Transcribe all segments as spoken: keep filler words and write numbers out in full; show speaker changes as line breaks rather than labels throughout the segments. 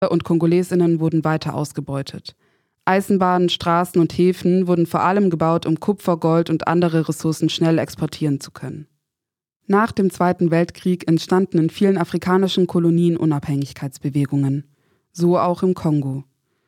und Kongolesinnen wurden weiter ausgebeutet. Eisenbahnen, Straßen und Häfen wurden vor allem gebaut, um Kupfer, Gold und andere Ressourcen schnell exportieren zu können. Nach dem Zweiten Weltkrieg entstanden in vielen afrikanischen Kolonien Unabhängigkeitsbewegungen, so auch im Kongo.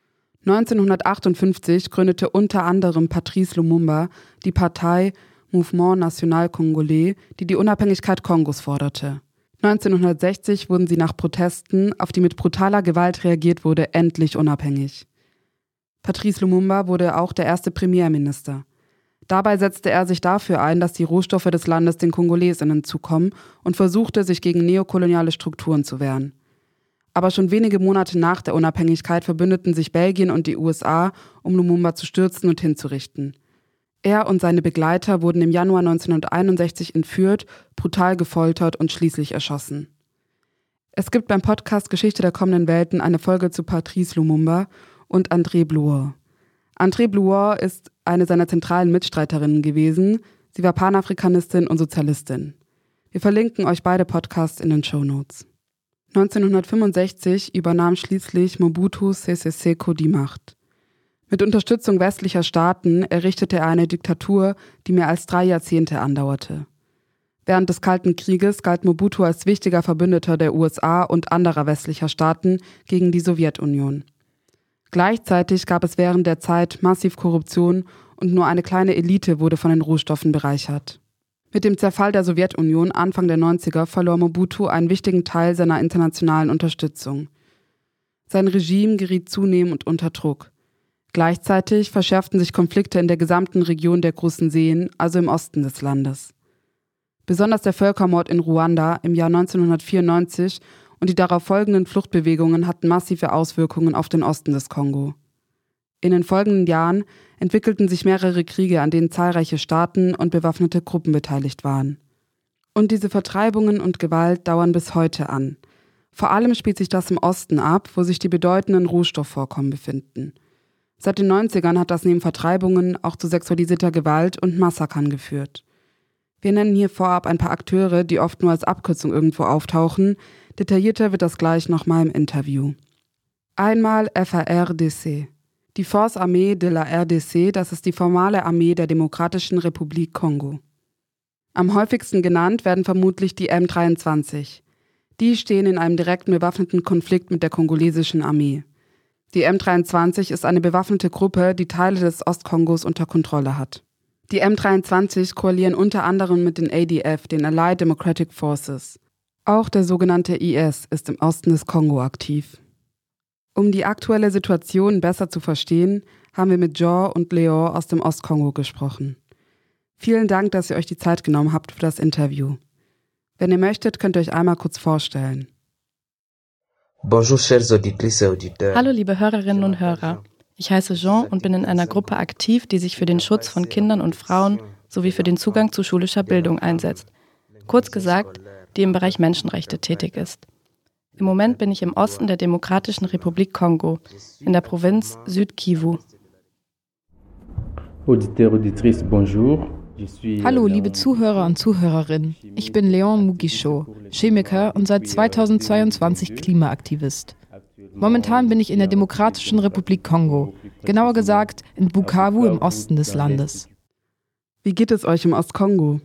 neunzehnhundertachtundfünfzig gründete unter anderem Patrice Lumumba die Partei Mouvement National Congolais, die die Unabhängigkeit Kongos forderte. neunzehnhundertsechzig wurden sie nach Protesten, auf die mit brutaler Gewalt reagiert wurde, endlich unabhängig. Patrice Lumumba wurde auch der erste Premierminister. Dabei setzte er sich dafür ein, dass die Rohstoffe des Landes den Kongolesinnen zukommen und versuchte, sich gegen neokoloniale Strukturen zu wehren. Aber schon wenige Monate nach der Unabhängigkeit verbündeten sich Belgien und die U S A, um Lumumba zu stürzen und hinzurichten. Er und seine Begleiter wurden im Januar neunzehnhunderteinundsechzig entführt, brutal gefoltert und schließlich erschossen. Es gibt beim Podcast Geschichte der kommenden Welten eine Folge zu Patrice Lumumba und André Bloor. André Bloor ist eine seiner zentralen Mitstreiterinnen gewesen. Sie war Panafrikanistin und Sozialistin. Wir verlinken euch beide Podcasts in den Shownotes. neunzehnhundertfünfundsechzig übernahm schließlich Mobutu Sese Seko die Macht. Mit Unterstützung westlicher Staaten errichtete er eine Diktatur, die mehr als drei Jahrzehnte andauerte. Während des Kalten Krieges galt Mobutu als wichtiger Verbündeter der U S A und anderer westlicher Staaten gegen die Sowjetunion. Gleichzeitig gab es während der Zeit massiv Korruption und nur eine kleine Elite wurde von den Rohstoffen bereichert. Mit dem Zerfall der Sowjetunion Anfang der neunziger verlor Mobutu einen wichtigen Teil seiner internationalen Unterstützung. Sein Regime geriet zunehmend unter Druck. Gleichzeitig verschärften sich Konflikte in der gesamten Region der Großen Seen, also im Osten des Landes. Besonders der Völkermord in Ruanda im Jahr neunzehnhundertvierundneunzig und die darauf folgenden Fluchtbewegungen hatten massive Auswirkungen auf den Osten des Kongo. In den folgenden Jahren entwickelten sich mehrere Kriege, an denen zahlreiche Staaten und bewaffnete Gruppen beteiligt waren. Und diese Vertreibungen und Gewalt dauern bis heute an. Vor allem spielt sich das im Osten ab, wo sich die bedeutenden Rohstoffvorkommen befinden. Seit den neunzigern hat das neben Vertreibungen auch zu sexualisierter Gewalt und Massakern geführt. Wir nennen hier vorab ein paar Akteure, die oft nur als Abkürzung irgendwo auftauchen. Detaillierter wird das gleich nochmal im Interview. Einmal F A R D C. Die Force Armée de la R D C, das ist die formale Armee der Demokratischen Republik Kongo. Am häufigsten genannt werden vermutlich die M dreiundzwanzig. Die stehen in einem direkten bewaffneten Konflikt mit der kongolesischen Armee. Die M dreiundzwanzig ist eine bewaffnete Gruppe, die Teile des Ostkongos unter Kontrolle hat. Die M dreiundzwanzig koalieren unter anderem mit den A D F, den Allied Democratic Forces. Auch der sogenannte I S ist im Osten des Kongo aktiv. Um die aktuelle Situation besser zu verstehen, haben wir mit Jean und Leon aus dem Ostkongo gesprochen. Vielen Dank, dass ihr euch die Zeit genommen habt für das Interview. Wenn ihr möchtet, könnt ihr euch einmal kurz vorstellen.
Bonjour, chers auditrices et auditeurs.
Hallo liebe Hörerinnen und Hörer. Ich heiße Jean und bin in einer Gruppe aktiv, die sich für den Schutz von Kindern und Frauen sowie für den Zugang zu schulischer Bildung einsetzt. Kurz gesagt, die im Bereich Menschenrechte tätig ist. Im Moment bin ich im Osten der Demokratischen Republik Kongo, in der Provinz Süd-Kivu.
Hallo, liebe Zuhörer und Zuhörerinnen. Ich bin Leon Mugisho, Chemiker und seit zweitausendzweiundzwanzig Klimaaktivist. Momentan bin ich in der Demokratischen Republik Kongo, genauer gesagt in Bukavu im Osten des Landes.
Wie geht es euch im Ostkongo?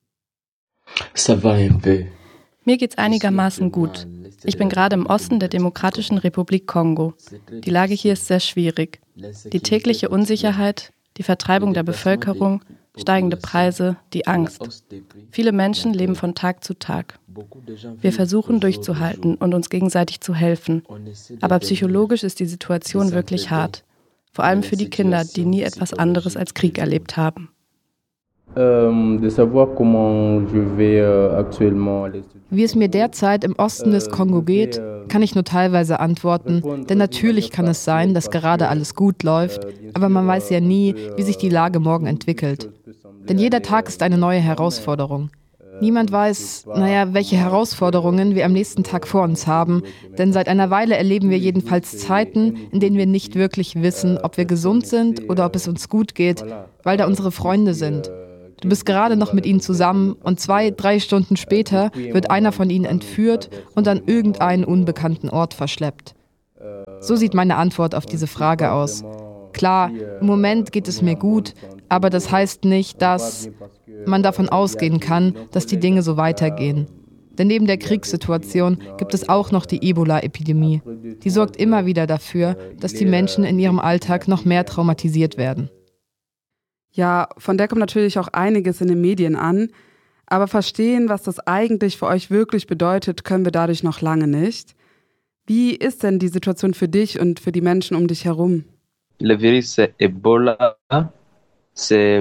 Mir geht's einigermaßen gut. Ich bin gerade im Osten der Demokratischen Republik Kongo. Die Lage hier ist sehr schwierig. Die tägliche Unsicherheit, die Vertreibung der Bevölkerung, steigende Preise, die Angst. Viele Menschen leben von Tag zu Tag. Wir versuchen durchzuhalten und uns gegenseitig zu helfen. Aber psychologisch ist die Situation wirklich hart. Vor allem für die Kinder, die nie etwas anderes als Krieg erlebt haben.
Wie es mir derzeit im Osten des Kongo geht, kann ich nur teilweise antworten, denn natürlich kann es sein, dass gerade alles gut läuft, aber man weiß ja nie, wie sich die Lage morgen entwickelt. Denn jeder Tag ist eine neue Herausforderung. Niemand weiß, naja, welche Herausforderungen wir am nächsten Tag vor uns haben, denn seit einer Weile erleben wir jedenfalls Zeiten, in denen wir nicht wirklich wissen, ob wir gesund sind oder ob es uns gut geht, weil da unsere Freunde sind. Du bist gerade noch mit ihnen zusammen und zwei, drei Stunden später wird einer von ihnen entführt und an irgendeinen unbekannten Ort verschleppt. So sieht meine Antwort auf diese Frage aus. Klar, im Moment geht es mir gut, aber das heißt nicht, dass man davon ausgehen kann, dass die Dinge so weitergehen. Denn neben der Kriegssituation gibt es auch noch die Ebola-Epidemie. Die sorgt immer wieder dafür, dass die Menschen in ihrem Alltag noch mehr traumatisiert werden.
Ja, von der kommt natürlich auch einiges in den Medien an. Aber verstehen, was das eigentlich für euch wirklich bedeutet, können wir dadurch noch lange nicht. Wie ist denn die Situation für dich und für die Menschen um dich herum?
Le virus Ebola, c'est...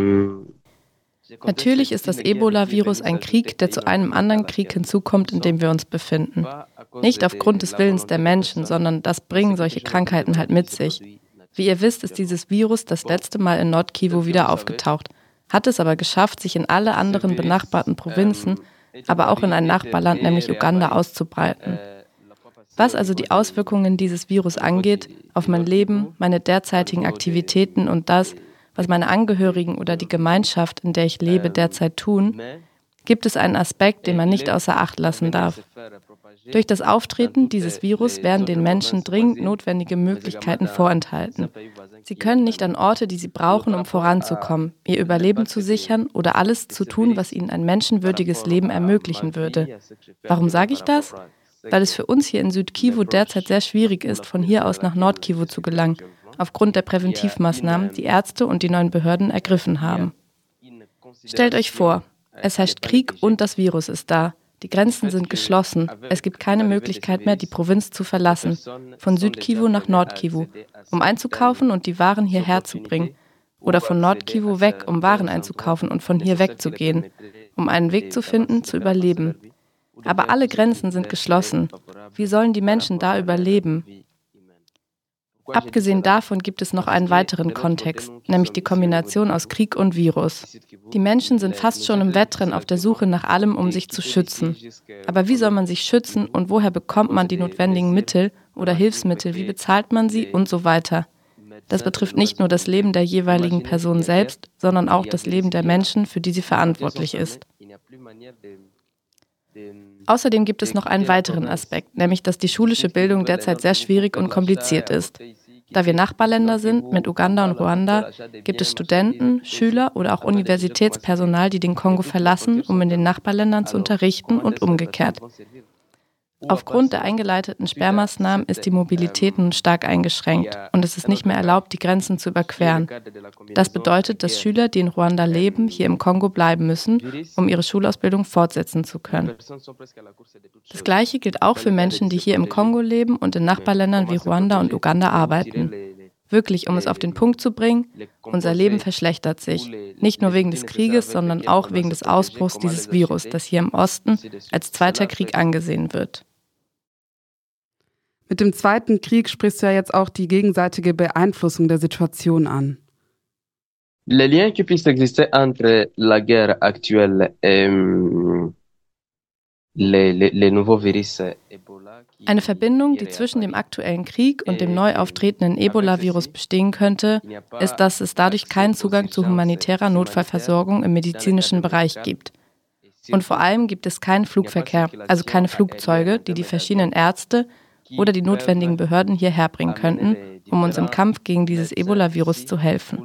Natürlich ist das Ebola-Virus ein Krieg, der zu einem anderen Krieg hinzukommt, in dem wir uns befinden. Nicht aufgrund des Willens der Menschen, sondern das bringen solche Krankheiten halt mit sich. Wie ihr wisst, ist dieses Virus das letzte Mal in Nord-Kivu wieder aufgetaucht, hat es aber geschafft, sich in alle anderen benachbarten Provinzen, aber auch in ein Nachbarland, nämlich Uganda, auszubreiten. Was also die Auswirkungen dieses Virus angeht, auf mein Leben, meine derzeitigen Aktivitäten und das, was meine Angehörigen oder die Gemeinschaft, in der ich lebe, derzeit tun, gibt es einen Aspekt, den man nicht außer Acht lassen darf. Durch das Auftreten dieses Virus werden den Menschen dringend notwendige Möglichkeiten vorenthalten. Sie können nicht an Orte, die sie brauchen, um voranzukommen, ihr Überleben zu sichern oder alles zu tun, was ihnen ein menschenwürdiges Leben ermöglichen würde. Warum sage ich das? Weil es für uns hier in Süd-Kivu derzeit sehr schwierig ist, von hier aus nach Nord-Kivu zu gelangen, aufgrund der Präventivmaßnahmen, die Ärzte und die neuen Behörden ergriffen haben. Stellt euch vor, es herrscht Krieg und das Virus ist da. Die Grenzen sind geschlossen. Es gibt keine Möglichkeit mehr, die Provinz zu verlassen, von Süd-Kivu nach Nord-Kivu, um einzukaufen und die Waren hierher zu bringen. Oder von Nord-Kivu weg, um Waren einzukaufen und von hier wegzugehen, um einen Weg zu finden, zu überleben. Aber alle Grenzen sind geschlossen. Wie sollen die Menschen da überleben? Abgesehen davon gibt es noch einen weiteren Kontext, nämlich die Kombination aus Krieg und Virus. Die Menschen sind fast schon im Wettrennen auf der Suche nach allem, um sich zu schützen. Aber wie soll man sich schützen und woher bekommt man die notwendigen Mittel oder Hilfsmittel, wie bezahlt man sie und so weiter? Das betrifft nicht nur das Leben der jeweiligen Person selbst, sondern auch das Leben der Menschen, für die sie verantwortlich ist. Außerdem gibt es noch einen weiteren Aspekt, nämlich dass die schulische Bildung derzeit sehr schwierig und kompliziert ist. Da wir Nachbarländer sind, mit Uganda und Ruanda, gibt es Studenten, Schüler oder auch Universitätspersonal, die den Kongo verlassen, um in den Nachbarländern zu unterrichten und umgekehrt. Aufgrund der eingeleiteten Sperrmaßnahmen ist die Mobilität nun stark eingeschränkt und es ist nicht mehr erlaubt, die Grenzen zu überqueren. Das bedeutet, dass Schüler, die in Ruanda leben, hier im Kongo bleiben müssen, um ihre Schulausbildung fortsetzen zu können. Das Gleiche gilt auch für Menschen, die hier im Kongo leben und in Nachbarländern wie Ruanda und Uganda arbeiten. Wirklich, um es auf den Punkt zu bringen, unser Leben verschlechtert sich. Nicht nur wegen des Krieges, sondern auch wegen des Ausbruchs dieses Virus, das hier im Osten als zweiter Krieg angesehen wird.
Mit dem Zweiten Krieg sprichst du ja jetzt auch die gegenseitige Beeinflussung der Situation an.
Les liens qui puissent exister entre la guerre actuelle et les, les, les nouveaux virus Ebola.
Eine Verbindung, die zwischen dem aktuellen Krieg und dem neu auftretenden Ebola-Virus bestehen könnte, ist, dass es dadurch keinen Zugang zu humanitärer Notfallversorgung im medizinischen Bereich gibt. Und vor allem gibt es keinen Flugverkehr, also keine Flugzeuge, die die verschiedenen Ärzte oder die notwendigen Behörden hierher bringen könnten, um uns im Kampf gegen dieses Ebola-Virus zu helfen.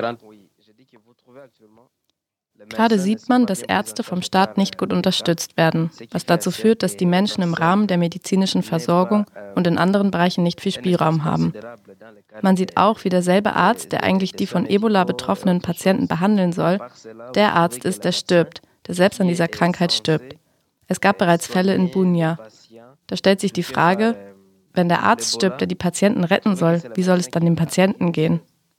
Gerade sieht man, dass Ärzte vom Staat nicht gut unterstützt werden, was dazu führt, dass die Menschen im Rahmen der medizinischen Versorgung und in anderen Bereichen nicht viel Spielraum haben. Man sieht auch, wie derselbe Arzt, der eigentlich die von Ebola betroffenen Patienten behandeln soll, der Arzt ist, der stirbt, der selbst an dieser Krankheit stirbt. Es gab bereits Fälle in Bunia. Da stellt sich die Frage, wenn der Arzt stirbt, der die Patienten retten soll, wie soll es dann dem Patienten gehen?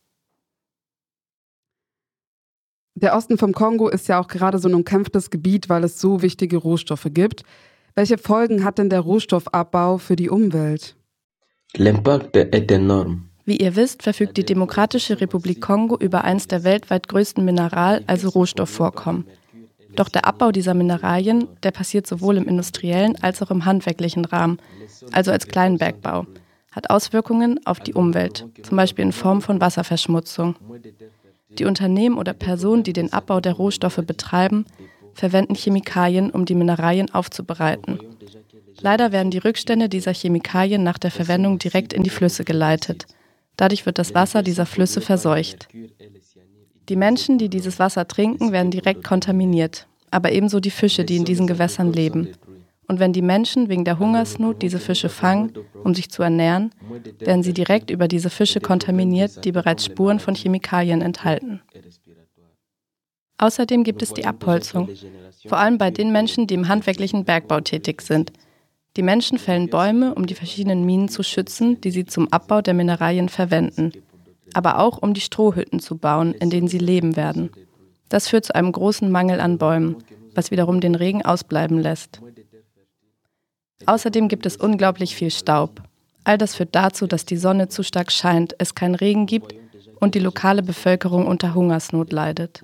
Der Osten vom Kongo ist ja auch gerade so ein umkämpftes Gebiet, weil es so wichtige Rohstoffe gibt. Welche Folgen hat denn der Rohstoffabbau für die Umwelt?
L'impact est énorme.
Wie ihr wisst, verfügt die Demokratische Republik Kongo über eines der weltweit größten Mineral-, also Rohstoffvorkommen. Doch der Abbau dieser Mineralien, der passiert sowohl im industriellen als auch im handwerklichen Rahmen, also als Kleinbergbau, hat Auswirkungen auf die Umwelt, zum Beispiel in Form von Wasserverschmutzung. Die Unternehmen oder Personen, die den Abbau der Rohstoffe betreiben, verwenden Chemikalien, um die Mineralien aufzubereiten. Leider werden die Rückstände dieser Chemikalien nach der Verwendung direkt in die Flüsse geleitet. Dadurch wird das Wasser dieser Flüsse verseucht. Die Menschen, die dieses Wasser trinken, werden direkt kontaminiert, aber ebenso die Fische, die in diesen Gewässern leben. Und wenn die Menschen wegen der Hungersnot diese Fische fangen, um sich zu ernähren, werden sie direkt über diese Fische kontaminiert, die bereits Spuren von Chemikalien enthalten. Außerdem gibt es die Abholzung, vor allem bei den Menschen, die im handwerklichen Bergbau tätig sind. Die Menschen fällen Bäume, um die verschiedenen Minen zu schützen, die sie zum Abbau der Mineralien verwenden, aber auch um die Strohhütten zu bauen, in denen sie leben werden. Das führt zu einem großen Mangel an Bäumen, was wiederum den Regen ausbleiben lässt. Außerdem gibt es unglaublich viel Staub. All das führt dazu, dass die Sonne zu stark scheint, es keinen Regen gibt und die lokale Bevölkerung unter Hungersnot leidet.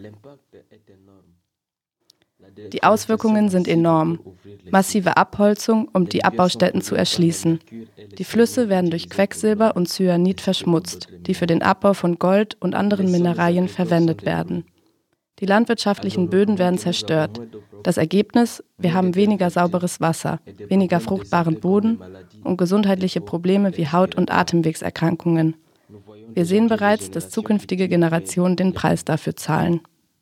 Die Auswirkungen sind enorm. Massive Abholzung, um die Abbaustätten zu erschließen. Die Flüsse werden durch Quecksilber und Cyanid verschmutzt, die für den Abbau von Gold und anderen Mineralien verwendet werden. Die landwirtschaftlichen Böden werden zerstört. Das Ergebnis: Wir haben weniger sauberes Wasser, weniger fruchtbaren Boden und gesundheitliche Probleme wie Haut- und Atemwegserkrankungen. Wir sehen bereits, dass zukünftige Generationen den Preis dafür zahlen.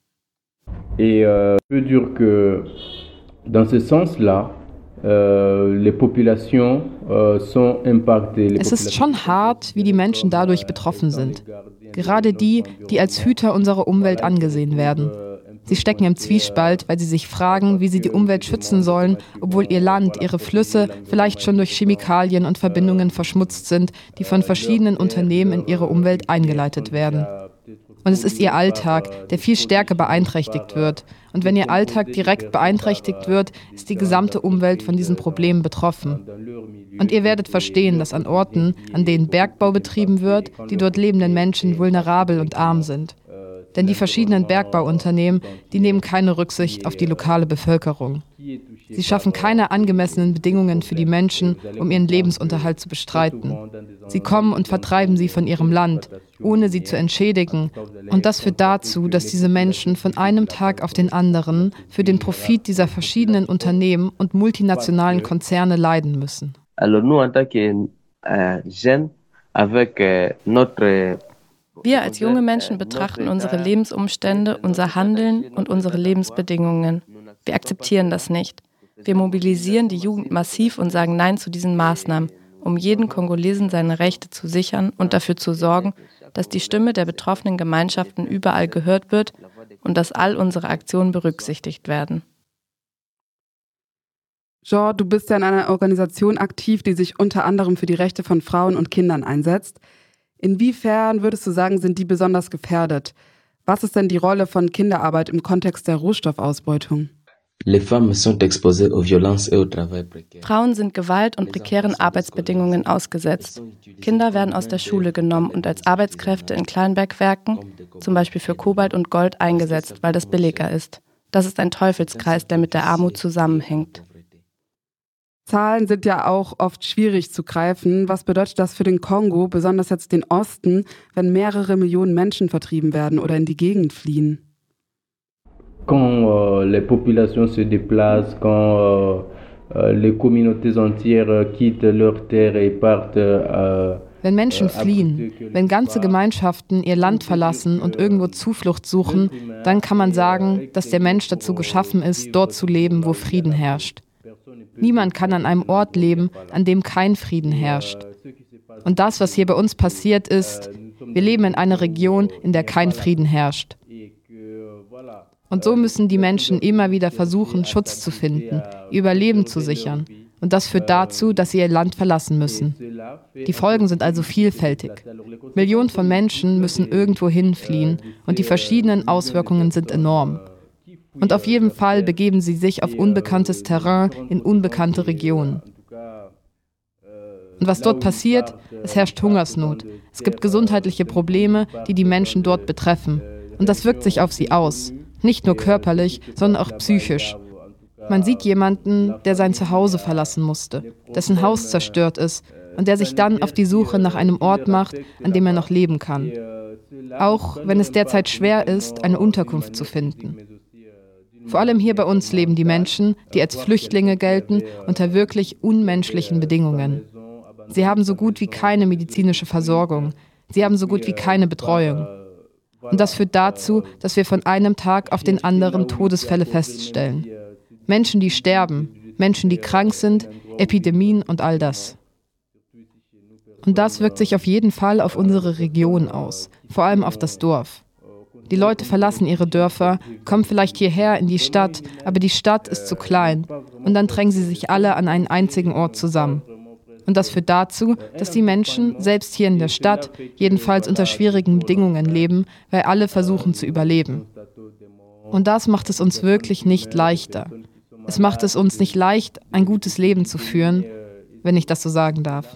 Et euh, je peux dire que dans ce sens-là, euh, les populations euh, sont impactées.
Es ist schon hart, wie die Menschen dadurch betroffen sind. Gerade die, die als Hüter unserer Umwelt angesehen werden. Sie stecken im Zwiespalt, weil sie sich fragen, wie sie die Umwelt schützen sollen, obwohl ihr Land, ihre Flüsse vielleicht schon durch Chemikalien und Verbindungen verschmutzt sind, die von verschiedenen Unternehmen in ihre Umwelt eingeleitet werden. Und es ist ihr Alltag, der viel stärker beeinträchtigt wird. Und wenn ihr Alltag direkt beeinträchtigt wird, ist die gesamte Umwelt von diesen Problemen betroffen. Und ihr werdet verstehen, dass an Orten, an denen Bergbau betrieben wird, die dort lebenden Menschen vulnerabel und arm sind. Denn die verschiedenen Bergbauunternehmen, die nehmen keine Rücksicht auf die lokale Bevölkerung. Sie schaffen keine angemessenen Bedingungen für die Menschen, um ihren Lebensunterhalt zu bestreiten. Sie kommen und vertreiben sie von ihrem Land, ohne sie zu entschädigen. Und das führt dazu, dass diese Menschen von einem Tag auf den anderen für den Profit dieser verschiedenen Unternehmen und multinationalen Konzerne leiden müssen.
Alors nous, en tant que euh, jeunes, avec euh, notre
Wir als junge Menschen betrachten unsere Lebensumstände, unser Handeln und unsere Lebensbedingungen. Wir akzeptieren das nicht. Wir mobilisieren die Jugend massiv und sagen Nein zu diesen Maßnahmen, um jeden Kongolesen seine Rechte zu sichern und dafür zu sorgen, dass die Stimme der betroffenen Gemeinschaften überall gehört wird und dass all unsere Aktionen berücksichtigt werden.
Jean, du bist ja in einer Organisation aktiv, die sich unter anderem für die Rechte von Frauen und Kindern einsetzt. Inwiefern würdest du sagen, sind die besonders gefährdet? Was ist denn die Rolle von Kinderarbeit im Kontext der Rohstoffausbeutung?
Frauen sind Gewalt und prekären Arbeitsbedingungen ausgesetzt. Kinder werden aus der Schule genommen und als Arbeitskräfte in Kleinbergwerken, zum Beispiel für Kobalt und Gold, eingesetzt, weil das billiger ist. Das ist ein Teufelskreis, der mit der Armut zusammenhängt.
Zahlen sind ja auch oft schwierig zu greifen. Was bedeutet das für den Kongo, besonders jetzt den Osten, wenn mehrere Millionen Menschen vertrieben werden oder in die Gegend fliehen?
Quand euh, les populations se déplacent, quand euh, les communautés entières quittent leurs terres et partent euh,
Wenn Menschen fliehen, wenn ganze Gemeinschaften ihr Land verlassen und irgendwo Zuflucht suchen, dann kann man sagen, dass der Mensch dazu geschaffen ist, dort zu leben, wo Frieden herrscht. Niemand kann an einem Ort leben, an dem kein Frieden herrscht. Und das, was hier bei uns passiert ist, wir leben in einer Region, in der kein Frieden herrscht. Und so müssen die Menschen immer wieder versuchen, Schutz zu finden, ihr Überleben zu sichern. Und das führt dazu, dass sie ihr Land verlassen müssen. Die Folgen sind also vielfältig. Millionen von Menschen müssen irgendwo hinfliehen und die verschiedenen Auswirkungen sind enorm. Und auf jeden Fall begeben sie sich auf unbekanntes Terrain in unbekannte Regionen. Und was dort passiert, es herrscht Hungersnot. Es gibt gesundheitliche Probleme, die die Menschen dort betreffen. Und das wirkt sich auf sie aus. Nicht nur körperlich, sondern auch psychisch. Man sieht jemanden, der sein Zuhause verlassen musste, dessen Haus zerstört ist und der sich dann auf die Suche nach einem Ort macht, an dem er noch leben kann. Auch wenn es derzeit schwer ist, eine Unterkunft zu finden. Vor allem hier bei uns leben die Menschen, die als Flüchtlinge gelten, unter wirklich unmenschlichen Bedingungen. Sie haben so gut wie keine medizinische Versorgung. Sie haben so gut wie keine Betreuung. Und das führt dazu, dass wir von einem Tag auf den anderen Todesfälle feststellen. Menschen, die sterben, Menschen, die krank sind, Epidemien und all das. Und das wirkt sich auf jeden Fall auf unsere Region aus, vor allem auf das Dorf. Die Leute verlassen ihre Dörfer, kommen vielleicht hierher in die Stadt, aber die Stadt ist zu klein und dann drängen sie sich alle an einen einzigen Ort zusammen. Und das führt dazu, dass die Menschen, selbst hier in der Stadt, jedenfalls unter schwierigen Bedingungen leben, weil alle versuchen zu überleben. Und das macht es uns wirklich nicht leichter. Es macht es uns nicht leicht, ein gutes Leben zu führen, wenn ich das so sagen darf.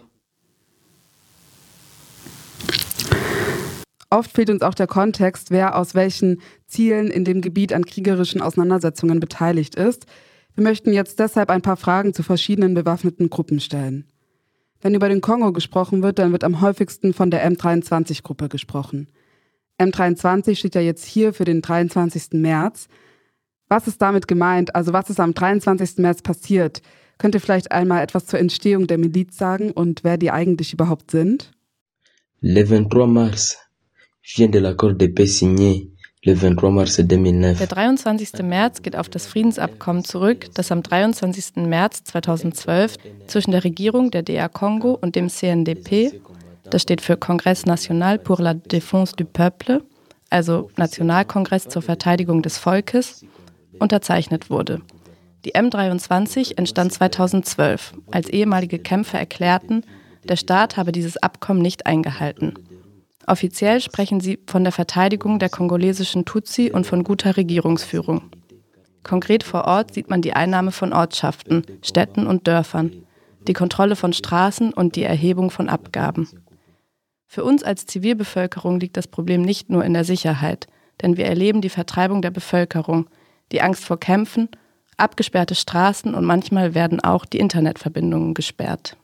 Oft fehlt uns auch der Kontext, wer aus welchen Zielen in dem Gebiet an kriegerischen Auseinandersetzungen beteiligt ist. Wir möchten jetzt deshalb ein paar Fragen zu verschiedenen bewaffneten Gruppen stellen. Wenn über den Kongo gesprochen wird, dann wird am häufigsten von der M dreiundzwanzig-Gruppe gesprochen. M dreiundzwanzig steht ja jetzt hier für den dreiundzwanzigsten März. Was ist damit gemeint? Also was ist am dreiundzwanzigsten März passiert? Könnt ihr vielleicht einmal etwas zur Entstehung der Miliz sagen und wer die eigentlich überhaupt sind?
Le vingt-trois mars vient de l'accord de paix signé le vingt-trois mars deux mille neuf.
Der dreiundzwanzigste März geht auf das Friedensabkommen zurück, das am dreiundzwanzigsten März zweitausendzwölf zwischen der Regierung der D R Kongo und dem C N D P, das steht für Congrès National pour la Défense du Peuple, also Nationalkongress zur Verteidigung des Volkes, unterzeichnet wurde. Die M dreiundzwanzig entstand zweitausendzwölf, als ehemalige Kämpfer erklärten, der Staat habe dieses Abkommen nicht eingehalten. Offiziell sprechen sie von der Verteidigung der kongolesischen Tutsi und von guter Regierungsführung. Konkret vor Ort sieht man die Einnahme von Ortschaften, Städten und Dörfern, die Kontrolle von Straßen und die Erhebung von Abgaben. Für uns als Zivilbevölkerung liegt das Problem nicht nur in der Sicherheit, denn wir erleben die Vertreibung der Bevölkerung, die Angst vor Kämpfen, abgesperrte Straßen und manchmal werden auch die Internetverbindungen gesperrt.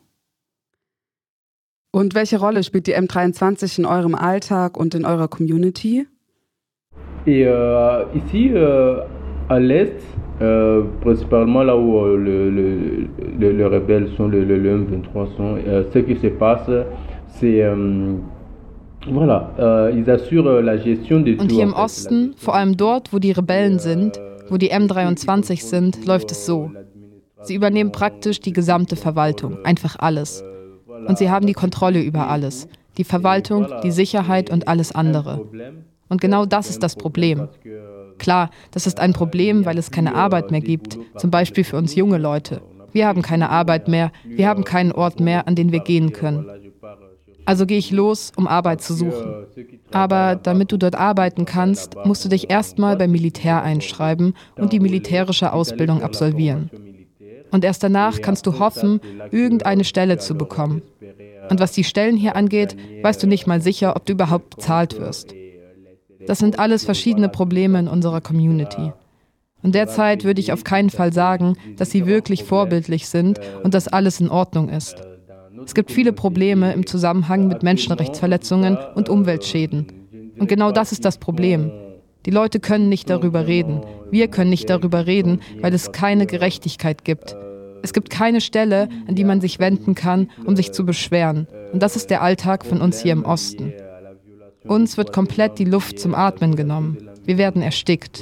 Und welche Rolle spielt die M dreiundzwanzig in eurem Alltag und in eurer Community?
Et euh, ici, euh, à l'est, euh, principalement là où euh, le, le, le, les rebelles sont, le, le, le M vingt-trois sont, euh, ce qui se passe, c'est, euh, voilà, euh, ils assurent la gestion des.
Und hier im Osten, vor allem dort, wo die Rebellen sind, wo die M dreiundzwanzig sind, läuft es so. Sie übernehmen praktisch die gesamte Verwaltung, einfach alles. Und sie haben die Kontrolle über alles, die Verwaltung, die Sicherheit und alles andere. Und genau das ist das Problem. Klar, das ist ein Problem, weil es keine Arbeit mehr gibt, zum Beispiel für uns junge Leute. Wir haben keine Arbeit mehr, wir haben keinen Ort mehr, an den wir gehen können. Also gehe ich los, um Arbeit zu suchen. Aber damit du dort arbeiten kannst, musst du dich erstmal beim Militär einschreiben und die militärische Ausbildung absolvieren. Und erst danach kannst du hoffen, irgendeine Stelle zu bekommen. Und was die Stellen hier angeht, weißt du nicht mal sicher, ob du überhaupt bezahlt wirst. Das sind alles verschiedene Probleme in unserer Community. Und derzeit würde ich auf keinen Fall sagen, dass sie wirklich vorbildlich sind und dass alles in Ordnung ist. Es gibt viele Probleme im Zusammenhang mit Menschenrechtsverletzungen und Umweltschäden. Und genau das ist das Problem. Die Leute können nicht darüber reden. Wir können nicht darüber reden, weil es keine Gerechtigkeit gibt. Es gibt keine Stelle, an die man sich wenden kann, um sich zu beschweren. Und das ist der Alltag von uns hier im Osten. Uns wird komplett die Luft zum Atmen genommen. Wir werden erstickt.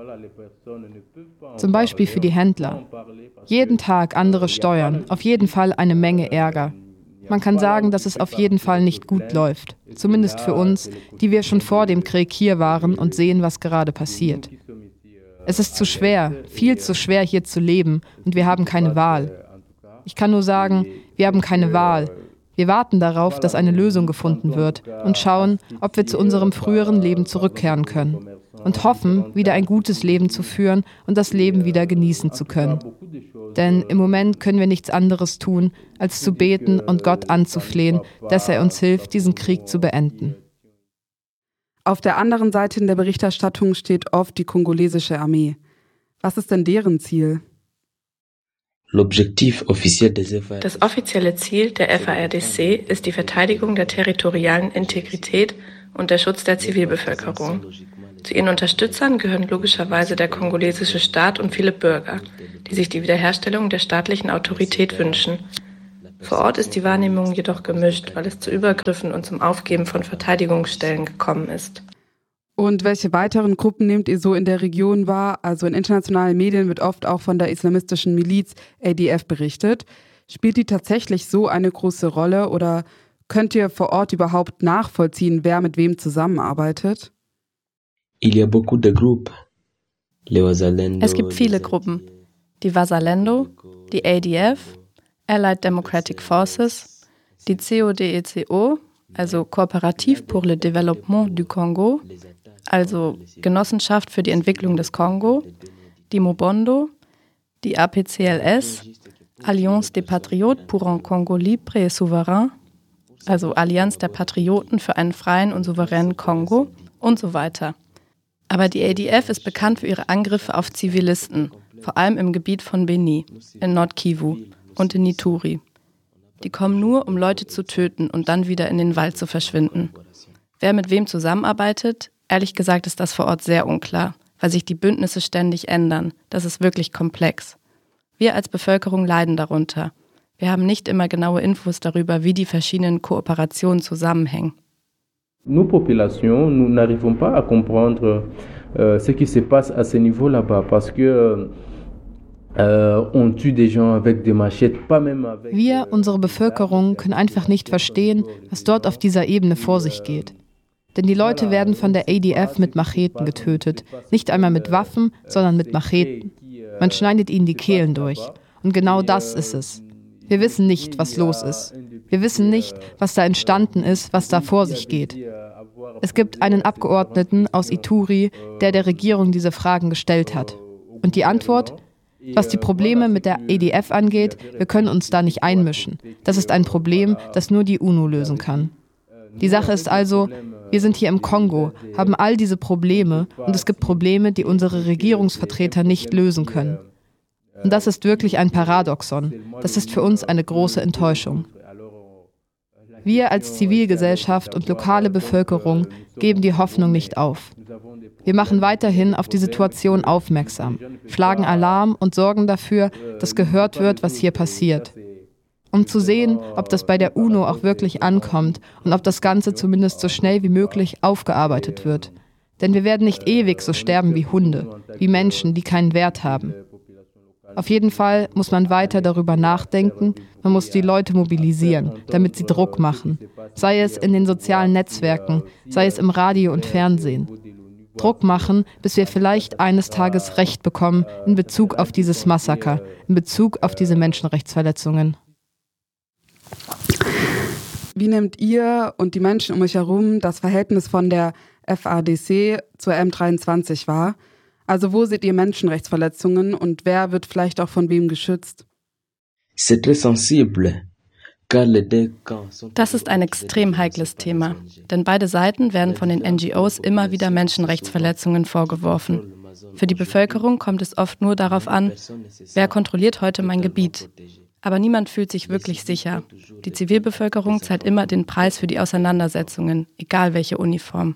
Zum Beispiel für die Händler. Jeden Tag andere Steuern, auf jeden Fall eine Menge Ärger. Man kann sagen, dass es auf jeden Fall nicht gut läuft. Zumindest für uns, die wir schon vor dem Krieg hier waren und sehen, was gerade passiert. Es ist zu schwer, viel zu schwer hier zu leben und wir haben keine Wahl. Ich kann nur sagen, wir haben keine Wahl. Wir warten darauf, dass eine Lösung gefunden wird und schauen, ob wir zu unserem früheren Leben zurückkehren können. Und hoffen, wieder ein gutes Leben zu führen und das Leben wieder genießen zu können. Denn im Moment können wir nichts anderes tun, als zu beten und Gott anzuflehen, dass er uns hilft, diesen Krieg zu beenden.
Auf der anderen Seite in der Berichterstattung steht oft die kongolesische Armee. Was ist denn deren Ziel?
Das offizielle Ziel der F A R D C ist die Verteidigung der territorialen Integrität und der Schutz der Zivilbevölkerung. Zu ihren Unterstützern gehören logischerweise der kongolesische Staat und viele Bürger, die sich die Wiederherstellung der staatlichen Autorität wünschen. Vor Ort ist die Wahrnehmung jedoch gemischt, weil es zu Übergriffen und zum Aufgeben von Verteidigungsstellen gekommen ist.
Und welche weiteren Gruppen nehmt ihr so in der Region wahr? Also in internationalen Medien wird oft auch von der islamistischen Miliz A D F berichtet. Spielt die tatsächlich so eine große Rolle oder könnt ihr vor Ort überhaupt nachvollziehen, wer mit wem zusammenarbeitet?
Il y a beaucoup de groupes.
Es gibt viele Gruppen. Die Wazalendo, die A D F, Allied Democratic Forces, die C O D E C O, also Coopérative pour le Développement du Congo, also Genossenschaft für die Entwicklung des Kongo, die Mobondo, die A P C L S, Alliance des Patriotes pour un Congo libre et souverain, also Allianz der Patrioten für einen freien und souveränen Kongo und so weiter. Aber die A D F ist bekannt für ihre Angriffe auf Zivilisten, vor allem im Gebiet von Beni, in Nord-Kivu und in Ituri. Die kommen nur, um Leute zu töten und dann wieder in den Wald zu verschwinden. Wer mit wem zusammenarbeitet, ehrlich gesagt ist das vor Ort sehr unklar, weil sich die Bündnisse ständig ändern. Das ist wirklich komplex. Wir als Bevölkerung leiden darunter. Wir haben nicht immer genaue Infos darüber, wie die verschiedenen Kooperationen zusammenhängen.
Nous, populations, nous n'arrivons pas à comprendre euh, ce qui se passe à ce niveau là-bas, parce que euh, on tue des gens avec des machettes, pas même avec.
Wir, unsere Bevölkerung, können einfach nicht verstehen, was dort auf dieser Ebene vor sich geht. Denn die Leute werden von der A D F mit Macheten getötet. Nicht einmal mit Waffen, sondern mit Macheten. Man schneidet ihnen die Kehlen durch. Und genau das ist es. Wir wissen nicht, was los ist. Wir wissen nicht, was da entstanden ist, was da vor sich geht. Es gibt einen Abgeordneten aus Ituri, der der Regierung diese Fragen gestellt hat. Und die Antwort? Was die Probleme mit der A D F angeht, wir können uns da nicht einmischen. Das ist ein Problem, das nur die UNO lösen kann. Die Sache ist also, wir sind hier im Kongo, haben all diese Probleme und es gibt Probleme, die unsere Regierungsvertreter nicht lösen können. Und das ist wirklich ein Paradoxon. Das ist für uns eine große Enttäuschung. Wir als Zivilgesellschaft und lokale Bevölkerung geben die Hoffnung nicht auf. Wir machen weiterhin auf die Situation aufmerksam, schlagen Alarm und sorgen dafür, dass gehört wird, was hier passiert. Um zu sehen, ob das bei der UNO auch wirklich ankommt und ob das Ganze zumindest so schnell wie möglich aufgearbeitet wird. Denn wir werden nicht ewig so sterben wie Hunde, wie Menschen, die keinen Wert haben. Auf jeden Fall muss man weiter darüber nachdenken, man muss die Leute mobilisieren, damit sie Druck machen. Sei es in den sozialen Netzwerken, sei es im Radio und Fernsehen. Druck machen, bis wir vielleicht eines Tages Recht bekommen in Bezug auf dieses Massaker, in Bezug auf diese Menschenrechtsverletzungen.
Wie nehmt ihr und die Menschen um euch herum das Verhältnis von der F A R D C zur M dreiundzwanzig wahr? Also wo seht ihr Menschenrechtsverletzungen und wer wird vielleicht auch von wem geschützt?
Das ist ein extrem heikles Thema, denn beide Seiten werden von den N G Os immer wieder Menschenrechtsverletzungen vorgeworfen. Für die Bevölkerung kommt es oft nur darauf an, wer kontrolliert heute mein Gebiet. Aber niemand fühlt sich wirklich sicher. Die Zivilbevölkerung zahlt immer den Preis für die Auseinandersetzungen, egal welche Uniform.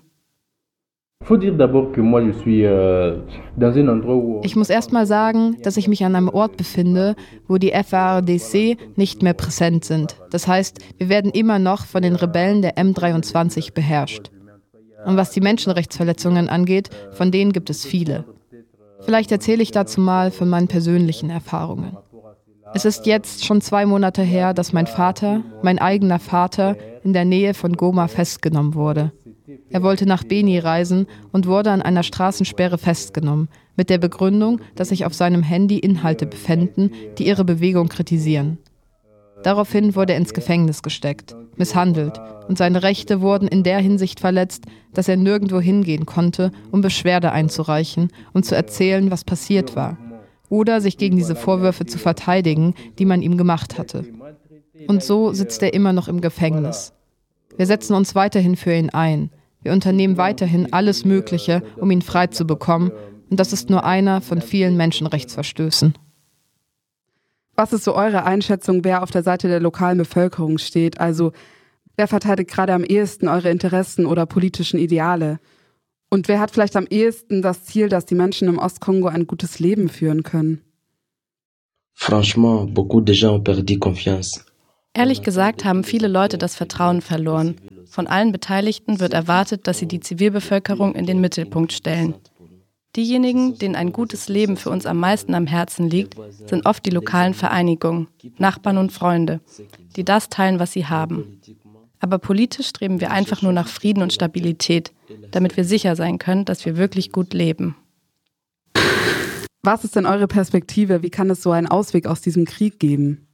Ich muss erst mal sagen, dass ich mich an einem Ort befinde, wo die F A R D C nicht mehr präsent sind. Das heißt, wir werden immer noch von den Rebellen der M dreiundzwanzig beherrscht. Und was die Menschenrechtsverletzungen angeht, von denen gibt es viele. Vielleicht erzähle ich dazu mal von meinen persönlichen Erfahrungen. Es ist jetzt schon zwei Monate her, dass mein Vater, mein eigener Vater, in der Nähe von Goma festgenommen wurde. Er wollte nach Beni reisen und wurde an einer Straßensperre festgenommen, mit der Begründung, dass sich auf seinem Handy Inhalte befänden, die ihre Bewegung kritisieren. Daraufhin wurde er ins Gefängnis gesteckt, misshandelt und seine Rechte wurden in der Hinsicht verletzt, dass er nirgendwo hingehen konnte, um Beschwerde einzureichen und zu erzählen, was passiert war. Oder sich gegen diese Vorwürfe zu verteidigen, die man ihm gemacht hatte. Und so sitzt er immer noch im Gefängnis. Wir setzen uns weiterhin für ihn ein. Wir unternehmen weiterhin alles Mögliche, um ihn frei zu bekommen. Und das ist nur einer von vielen Menschenrechtsverstößen.
Was ist so eure Einschätzung, wer auf der Seite der lokalen Bevölkerung steht? Also wer verteidigt gerade am ehesten eure Interessen oder politischen Ideale? Und wer hat vielleicht am ehesten das Ziel, dass die Menschen im Ostkongo ein gutes Leben führen können?
Franchement, beaucoup de gens ont perdu confiance.
Ehrlich gesagt haben viele Leute das Vertrauen verloren. Von allen Beteiligten wird erwartet, dass sie die Zivilbevölkerung in den Mittelpunkt stellen. Diejenigen, denen ein gutes Leben für uns am meisten am Herzen liegt, sind oft die lokalen Vereinigungen, Nachbarn und Freunde, die das teilen, was sie haben. Aber politisch streben wir einfach nur nach Frieden und Stabilität, damit wir sicher sein können, dass wir wirklich gut leben.
Was ist denn eure Perspektive? Wie kann es so einen Ausweg aus diesem Krieg geben?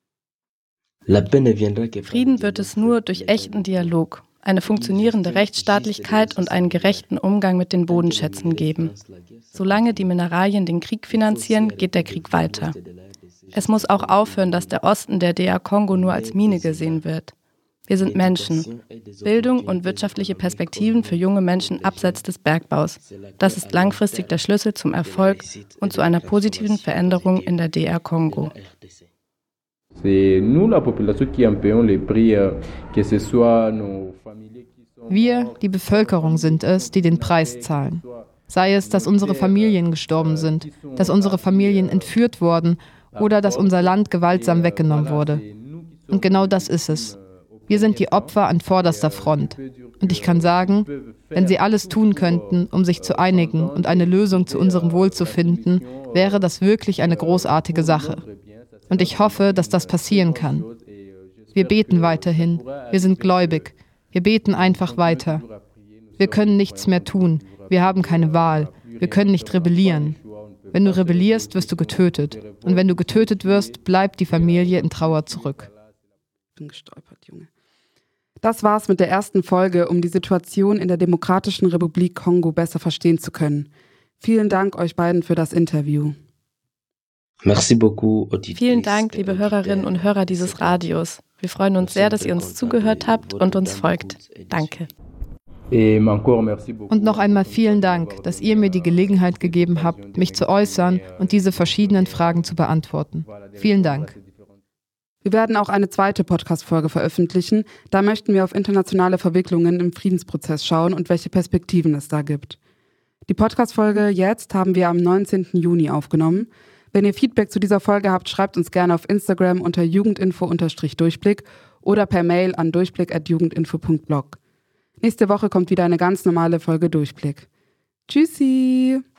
Frieden wird es nur durch echten Dialog, eine funktionierende Rechtsstaatlichkeit und einen gerechten Umgang mit den Bodenschätzen geben. Solange die Mineralien den Krieg finanzieren, geht der Krieg weiter. Es muss auch aufhören, dass der Osten der D R Kongo nur als Mine gesehen wird. Wir sind Menschen. Bildung und wirtschaftliche Perspektiven für junge Menschen abseits des Bergbaus. Das ist langfristig der Schlüssel zum Erfolg und zu einer positiven Veränderung in der D R Kongo.
Wir, die Bevölkerung, sind es, die den Preis zahlen. Sei es, dass unsere Familien gestorben sind, dass unsere Familien entführt wurden oder dass unser Land gewaltsam weggenommen wurde. Und genau das ist es. Wir sind die Opfer an vorderster Front. Und ich kann sagen, wenn sie alles tun könnten, um sich zu einigen und eine Lösung zu unserem Wohl zu finden, wäre das wirklich eine großartige Sache. Und ich hoffe, dass das passieren kann. Wir beten weiterhin. Wir sind gläubig. Wir beten einfach weiter. Wir können nichts mehr tun. Wir haben keine Wahl. Wir können nicht rebellieren. Wenn du rebellierst, wirst du getötet. Und wenn du getötet wirst, bleibt die Familie in Trauer zurück.
Ich bin gestolpert, Junge. Das war's mit der ersten Folge, um die Situation in der Demokratischen Republik Kongo besser verstehen zu können. Vielen Dank euch beiden für das Interview.
Merci beaucoup.
Vielen Dank, liebe Hörerinnen und Hörer dieses Radios. Wir freuen uns sehr, dass ihr uns zugehört habt und uns folgt. Danke.
Und noch einmal vielen Dank, dass ihr mir die Gelegenheit gegeben habt, mich zu äußern und diese verschiedenen Fragen zu beantworten. Vielen Dank.
Wir werden auch eine zweite Podcast-Folge veröffentlichen. Da möchten wir auf internationale Verwicklungen im Friedensprozess schauen und welche Perspektiven es da gibt. Die Podcast-Folge jetzt haben wir am neunzehnten Juni aufgenommen. Wenn ihr Feedback zu dieser Folge habt, schreibt uns gerne auf Instagram unter jugendinfo-durchblick oder per Mail an durchblick at jugendinfo punkt blog. Nächste Woche kommt wieder eine ganz normale Folge Durchblick. Tschüssi!